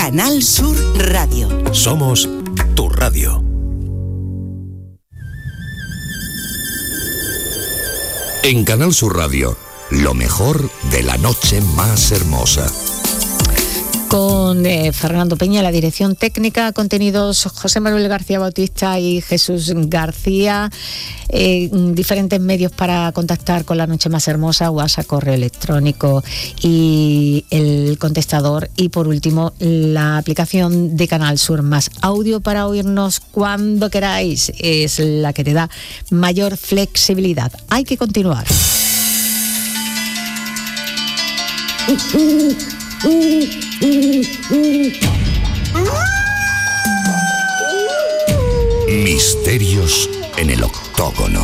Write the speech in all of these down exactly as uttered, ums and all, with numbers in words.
Canal Sur Radio. Somos tu radio. En Canal Sur Radio, lo mejor de la noche más hermosa. Con eh, Fernando Peña, la dirección técnica, contenidos José Manuel García Bautista y Jesús García, eh, diferentes medios para contactar con La Noche Más Hermosa, WhatsApp, correo electrónico y el contestador, y por último la aplicación de Canal Sur Más Audio para oírnos cuando queráis, es la que te da mayor flexibilidad. Hay que continuar. Misterios en el octógono.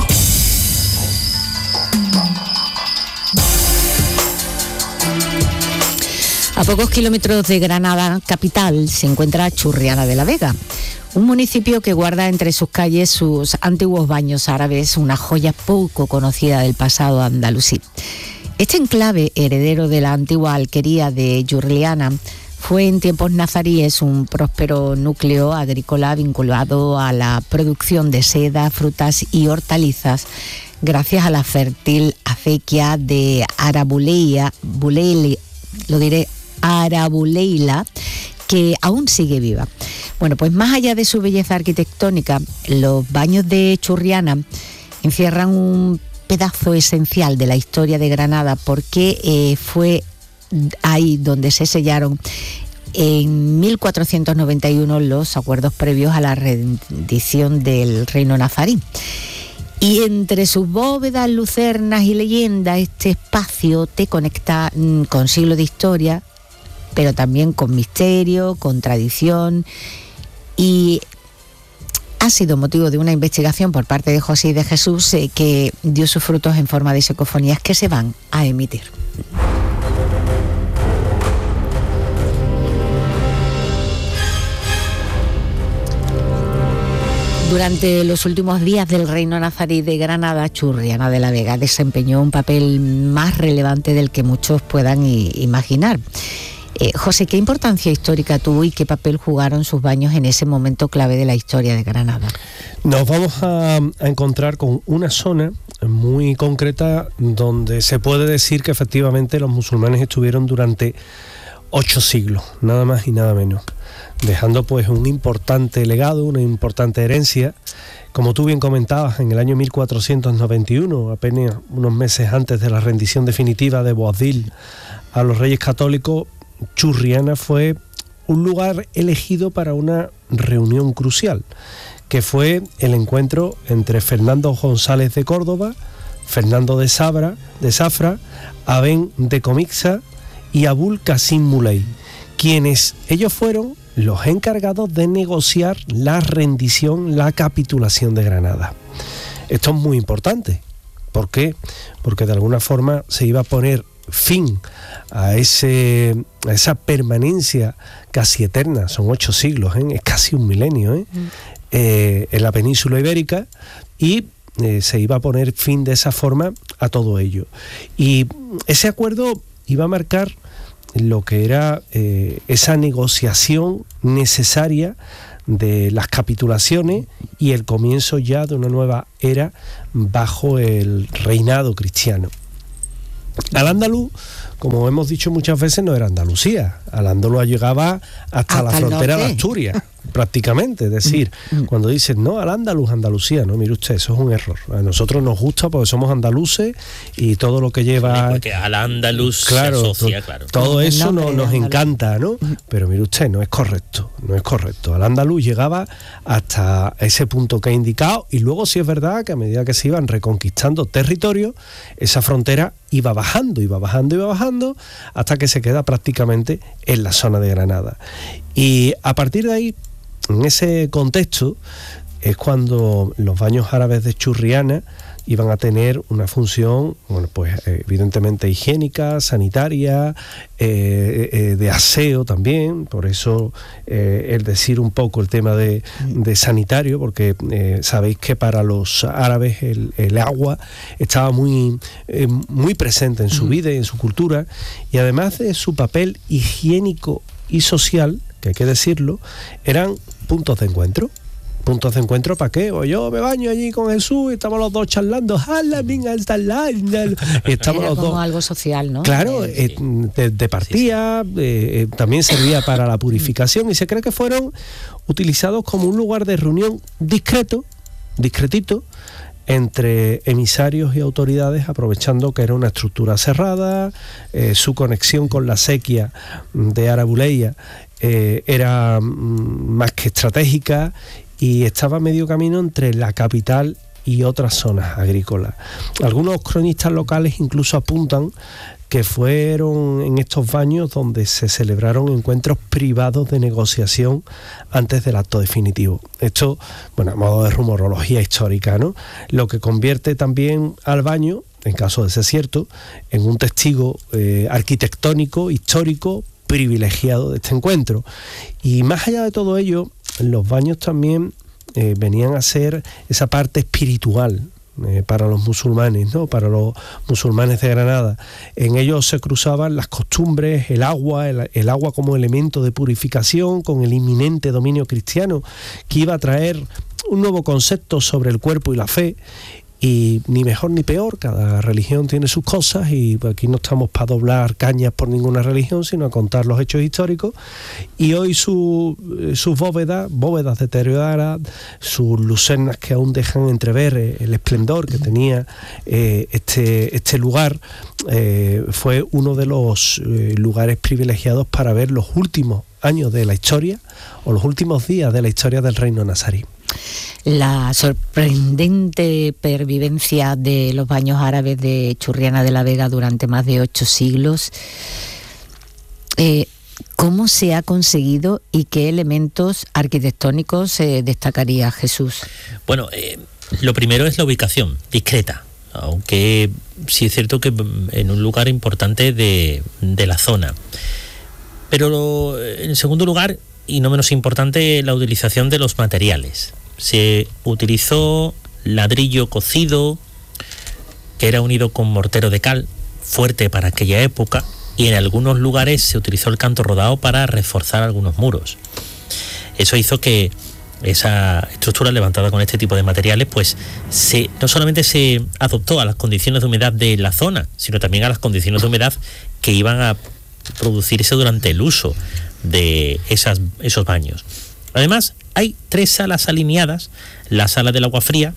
A pocos kilómetros de Granada capital se encuentra Churriana de la Vega, un municipio que guarda entre sus calles sus antiguos baños árabes, una joya poco conocida del pasado andalusí. Este enclave, heredero de la antigua alquería de Churriana, fue en tiempos nazaríes un próspero núcleo agrícola vinculado a la producción de seda, frutas y hortalizas, gracias a la fértil acequia de Arabuleia, Buleili, lo diré, Arabuleila, que aún sigue viva. Bueno, pues más allá de su belleza arquitectónica, los baños de Churriana encierran un pedazo esencial de la historia de Granada, porque eh, fue ahí donde se sellaron en mil cuatrocientos noventa y uno los acuerdos previos a la rendición del reino nazarí. Y entre sus bóvedas, lucernas y leyendas, este espacio te conecta mm, con siglos de historia, pero también con misterio, con tradición, y ha sido motivo de una investigación por parte de José y de Jesús eh, que dio sus frutos en forma de psicofonías que se van a emitir. Durante los últimos días del reino nazarí de Granada, Churriana de la Vega desempeñó un papel más relevante del que muchos puedan i- imaginar. Eh, José, ¿qué importancia histórica tuvo y qué papel jugaron sus baños en ese momento clave de la historia de Granada? Nos vamos a, a encontrar con una zona muy concreta donde se puede decir que efectivamente los musulmanes estuvieron durante ocho siglos, nada más y nada menos, dejando pues un importante legado, una importante herencia. Como tú bien comentabas, en el año mil cuatrocientos noventa y uno, apenas unos meses antes de la rendición definitiva de Boabdil a los reyes católicos, Churriana fue un lugar elegido para una reunión crucial, que fue el encuentro entre Fernando González de Córdoba, Fernando de Sabra, de Zafra, Aben de Comixa y Abul Qasim Muley, quienes ellos fueron los encargados de negociar la rendición, la capitulación de Granada. Esto es muy importante. ¿Por qué? Porque de alguna forma se iba a poner fin a, ese, a esa permanencia casi eterna, son ocho siglos, ¿eh? Es casi un milenio, ¿eh? Mm. Eh, en la península ibérica, y eh, se iba a poner fin de esa forma a todo ello. Y ese acuerdo iba a marcar lo que era eh, esa negociación necesaria de las capitulaciones y el comienzo ya de una nueva era bajo el reinado cristiano. Al-Ándalus, como hemos dicho muchas veces, no era Andalucía. Al-Ándalus llegaba hasta, hasta la frontera de Asturias, prácticamente. Es decir, mm. cuando dicen, no, Al-Ándalus, Andalucía, no, mire usted, eso es un error. A nosotros nos gusta porque somos andaluces y todo lo que lleva... Porque Al-Ándalus claro, se asocia, to, claro. Todo eso no, nos encanta, ¿no? Pero mire usted, no es correcto, no es correcto. Al-Ándalus llegaba hasta ese punto que he indicado, y luego sí es verdad que a medida que se iban reconquistando territorios, esa frontera iba bajando, iba bajando, iba bajando, hasta que se queda prácticamente en la zona de Granada. Y a partir de ahí, en ese contexto, es cuando los baños árabes de Churriana iban a tener una función, bueno, pues evidentemente higiénica, sanitaria, eh, eh, de aseo también. Por eso eh, el decir un poco el tema de, de sanitario, porque eh, sabéis que para los árabes el, el agua estaba muy, eh, muy presente en su vida y en su cultura, y además de su papel higiénico y social, que hay que decirlo, eran puntos de encuentro. ¿Puntos de encuentro para qué? O yo me baño allí con Jesús y estamos los dos charlando. Y estamos Era los como dos. algo social, ¿no? Claro, Eh, eh, de, de partida, eh, eh, también servía para la purificación y se cree que fueron utilizados como un lugar de reunión discreto, discretito, entre emisarios y autoridades, aprovechando que era una estructura cerrada, eh, su conexión con la sequía de Arabuleia eh, era mm, más que estratégica y estaba a medio camino entre la capital y otras zonas agrícolas. Algunos cronistas locales incluso apuntan que fueron en estos baños donde se celebraron encuentros privados de negociación antes del acto definitivo. Esto, bueno, a modo de rumorología histórica, ¿no? Lo que convierte también al baño, en caso de ser cierto, en un testigo eh, arquitectónico, histórico, privilegiado de este encuentro. Y más allá de todo ello, los baños también eh, venían a ser esa parte espiritual eh, para los musulmanes, ¿no? Para los musulmanes de Granada. En ellos se cruzaban las costumbres, el agua, el, el agua como elemento de purificación, con el inminente dominio cristiano que iba a traer un nuevo concepto sobre el cuerpo y la fe. Y ni mejor ni peor, cada religión tiene sus cosas y aquí no estamos para doblar cañas por ninguna religión, sino a contar los hechos históricos. Y hoy su, sus bóvedas, bóvedas deterioradas, sus lucernas que aún dejan entrever el esplendor que tenía eh, este, este lugar, eh, fue uno de los eh, lugares privilegiados para ver los últimos años de la historia o los últimos días de la historia del reino nazarí. La sorprendente pervivencia de los baños árabes de Churriana de la Vega durante más de ocho siglos. Eh, ¿Cómo se ha conseguido y qué elementos arquitectónicos eh, destacaría Jesús? Bueno, eh, lo primero es la ubicación, discreta, aunque sí es cierto que en un lugar importante de, de la zona. Pero lo, en segundo lugar, y no menos importante, la utilización de los materiales. Se utilizó ladrillo cocido, que era unido con mortero de cal, fuerte para aquella época, y en algunos lugares se utilizó el canto rodado para reforzar algunos muros. Eso hizo que esa estructura levantada con este tipo de materiales, pues se, no solamente se adoptó a las condiciones de humedad de la zona, sino también a las condiciones de humedad que iban a producirse durante el uso de esas, esos baños. Además, hay tres salas alineadas: la sala del agua fría,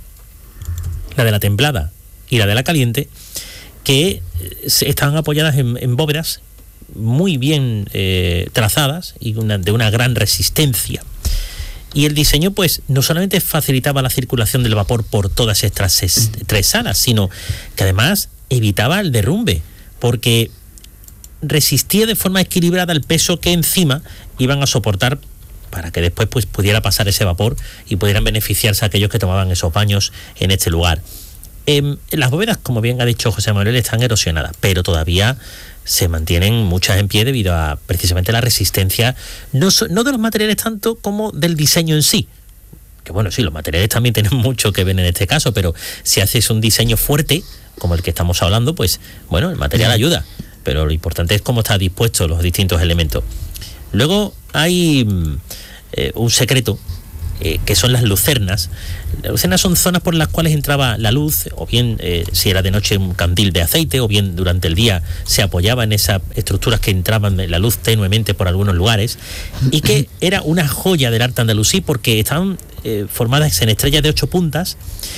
la de la templada y la de la caliente, que estaban apoyadas en, en bóvedas muy bien eh, trazadas y una, de una gran resistencia. Y el diseño, pues, no solamente facilitaba la circulación del vapor por todas estas es, tres salas, sino que además evitaba el derrumbe, porque resistía de forma equilibrada el peso que encima iban a soportar para que después pues pudiera pasar ese vapor y pudieran beneficiarse a aquellos que tomaban esos baños en este lugar. Eh, las bóvedas, como bien ha dicho José Manuel, están erosionadas, pero todavía se mantienen muchas en pie debido a precisamente la resistencia, no, so, no de los materiales tanto como del diseño en sí. Que bueno, sí, los materiales también tienen mucho que ver en este caso, pero si haces un diseño fuerte, como el que estamos hablando, pues bueno, el material ayuda. Pero lo importante es cómo están dispuestos los distintos elementos. Luego hay eh, un secreto, eh, que son las lucernas. Las lucernas son zonas por las cuales entraba la luz, o bien eh, si era de noche un candil de aceite, o bien durante el día se apoyaba en esas estructuras que entraban la luz tenuemente por algunos lugares, y que era una joya del arte andalusí porque estaban eh, formadas en estrellas de ocho puntas,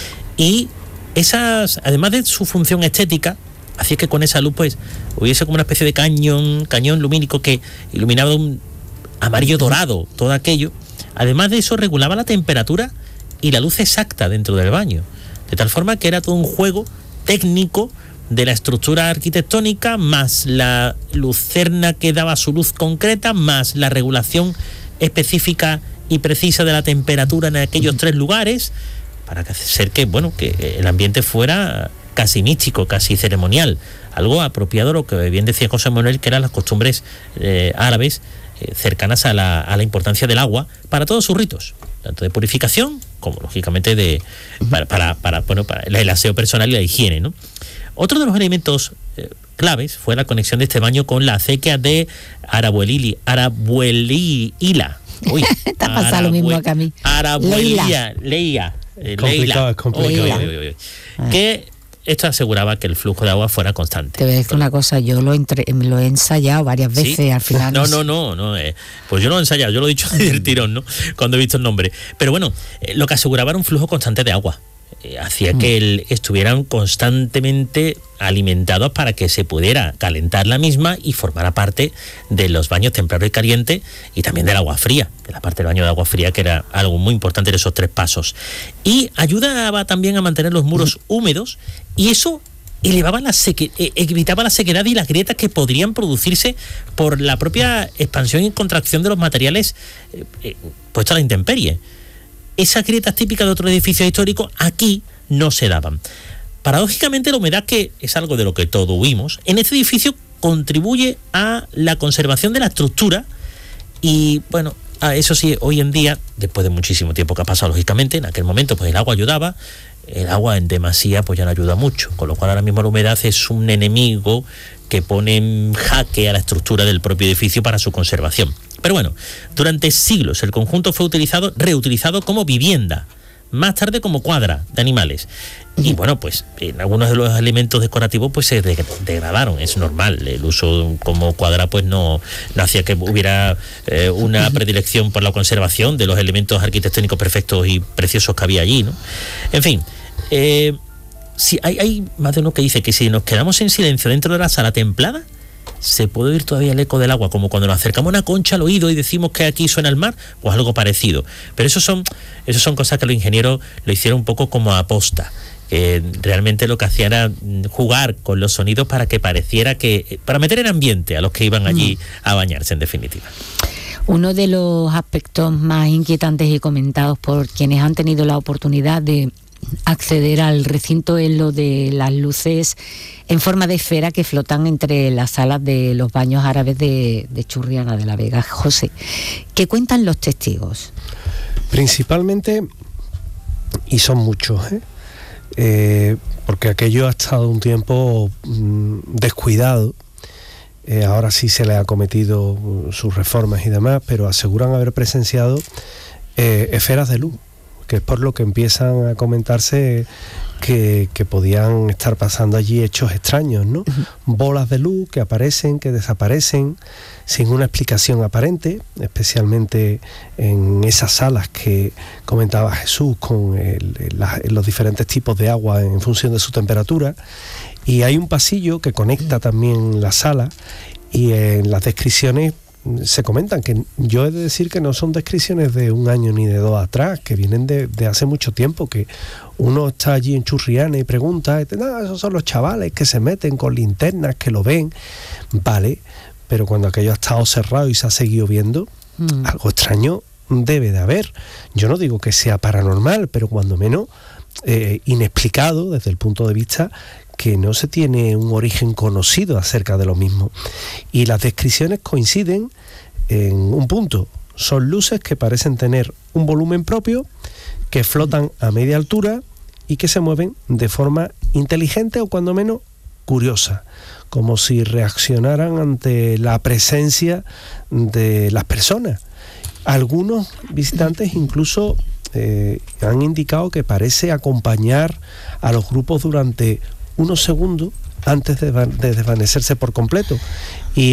y esas, además de su función estética, hacía que con esa luz pues hubiese como una especie de cañón, cañón lumínico que iluminaba de un amarillo dorado todo aquello. Además de eso, regulaba la temperatura y la luz exacta dentro del baño, de tal forma que era todo un juego técnico de la estructura arquitectónica, más la lucerna que daba su luz concreta, más la regulación específica y precisa de la temperatura en aquellos tres lugares, para hacer que, bueno, que el ambiente fuera casi místico, casi ceremonial, algo apropiado a lo que bien decía José Manuel, que eran las costumbres eh, árabes eh, cercanas a la, a la importancia del agua para todos sus ritos, tanto de purificación como lógicamente de para, para, para, bueno, para el aseo personal y la higiene, ¿no? Otro de los elementos eh, claves fue la conexión de este baño con la acequia de Arabuelili, Arabuelila. Uy, te ha pasado lo mismo que a mí. Arabuelilla, Leia, eh, complicado, es complicado. Uy, uy, uy, uy. Que esto aseguraba que el flujo de agua fuera constante. Te voy a decir una cosa, yo lo, entre, lo he ensayado varias veces, ¿sí? Al final. No, no, no, no eh, pues yo lo he ensayado, yo lo he dicho del tirón, ¿no? Cuando he visto el nombre. Pero bueno, eh, lo que aseguraba era un flujo constante de agua. Eh, hacía mm. que el, estuvieran constantemente alimentados para que se pudiera calentar la misma y formara parte de los baños templado y caliente, y también del agua fría, de la parte del baño de agua fría, que era algo muy importante en esos tres pasos. Y ayudaba también a mantener los muros mm. húmedos, y eso elevaba la seque, eh, evitaba la sequedad y las grietas que podrían producirse por la propia expansión y contracción de los materiales eh, eh, puestos a la intemperie. Esas grietas típicas de otros edificios históricos aquí no se daban. Paradójicamente, la humedad, que es algo de lo que todos huimos, en este edificio contribuye a la conservación de la estructura y, bueno, a eso sí, hoy en día, después de muchísimo tiempo que ha pasado, lógicamente, en aquel momento pues el agua ayudaba, el agua en demasía pues ya no ayuda mucho, con lo cual ahora mismo la humedad es un enemigo que pone en jaque a la estructura del propio edificio para su conservación. Pero bueno, durante siglos el conjunto fue utilizado, reutilizado como vivienda, más tarde como cuadra de animales. Y bueno, pues en algunos de los elementos decorativos pues se degradaron, es normal. El uso como cuadra pues no, no hacía que hubiera eh, una predilección por la conservación de los elementos arquitectónicos perfectos y preciosos que había allí, ¿no? En fin, eh, si hay, hay más de uno que dice que si nos quedamos en silencio dentro de la sala templada, se puede oír todavía el eco del agua, como cuando nos acercamos una concha al oído y decimos que aquí suena el mar, pues algo parecido. Pero eso son, eso son cosas que los ingenieros lo hicieron un poco como aposta. Eh, realmente lo que hacían era jugar con los sonidos para que pareciera que, para meter en ambiente a los que iban allí a bañarse, en definitiva. Uno de los aspectos más inquietantes y comentados por quienes han tenido la oportunidad de acceder al recinto es lo de las luces en forma de esfera que flotan entre las salas de los baños árabes de, de Churriana de la Vega. José, ¿qué cuentan los testigos? Principalmente, y son muchos, ¿eh? Eh, porque aquello ha estado un tiempo mmm, descuidado. Eh, ahora sí se le ha cometido uh, sus reformas y demás, pero aseguran haber presenciado eh, esferas de luz, que es por lo que empiezan a comentarse que, que podían estar pasando allí hechos extraños, ¿no? Uh-huh. Bolas de luz que aparecen, que desaparecen, sin una explicación aparente, especialmente en esas salas que comentaba Jesús, con el, el, la, los diferentes tipos de agua en función de su temperatura. Y hay un pasillo que conecta también la sala, y en las descripciones se comentan que yo he de decir que no son descripciones de un año ni de dos atrás, que vienen de, de hace mucho tiempo, que uno está allí en Churriana y pregunta, no, esos son los chavales que se meten con linternas, que lo ven, vale, pero cuando aquello ha estado cerrado y se ha seguido viendo, mm. algo extraño debe de haber. Yo no digo que sea paranormal, pero cuando menos eh, inexplicado desde el punto de vista que no se tiene un origen conocido acerca de lo mismo. Y las descripciones coinciden en un punto. Son luces que parecen tener un volumen propio, que flotan a media altura y que se mueven de forma inteligente o cuando menos curiosa, como si reaccionaran ante la presencia de las personas. Algunos visitantes incluso eh, han indicado que parece acompañar a los grupos durante unos segundos antes de, de desvanecerse por completo. Y